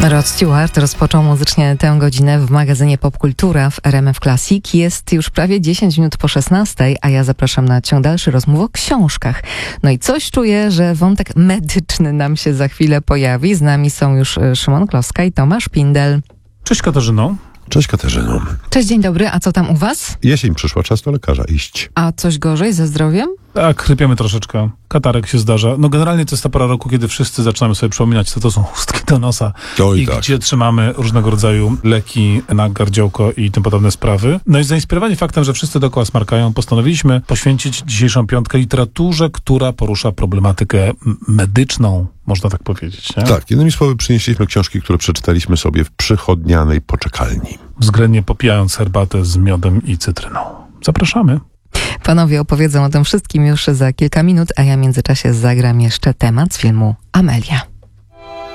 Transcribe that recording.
Rod Stewart rozpoczął muzycznie tę godzinę w magazynie Popkultura w RMF Classic. Jest już prawie 10 minut po 16, a ja zapraszam na ciąg dalszy rozmów o książkach. No i coś czuję, że wątek medyczny nam się za chwilę pojawi. Z nami są już Szymon Kloska i Tomasz Pindel. Cześć Katarzyno. Cześć Katarzyno. Cześć, dzień dobry. A co tam u was? Jesień przyszła, czas do lekarza iść. A coś gorzej ze zdrowiem? Tak, chrypiemy troszeczkę. Katarek się zdarza. No generalnie to jest ta pora roku, kiedy wszyscy zaczynamy sobie przypominać, co to są chustki do nosa. Oj, I tak. gdzie trzymamy różnego rodzaju leki na gardziołko i tym podobne sprawy. No i zainspirowani faktem, że wszyscy dookoła smarkają, postanowiliśmy poświęcić dzisiejszą piątkę literaturze, która porusza problematykę medyczną, można tak powiedzieć. Nie? Tak, innymi słowy przynieśliśmy książki, które przeczytaliśmy sobie w przychodnianej poczekalni. Względnie popijając herbatę z miodem i cytryną. Zapraszamy. Panowie opowiedzą o tym wszystkim już za kilka minut, a ja w międzyczasie zagram jeszcze temat z filmu Amelia.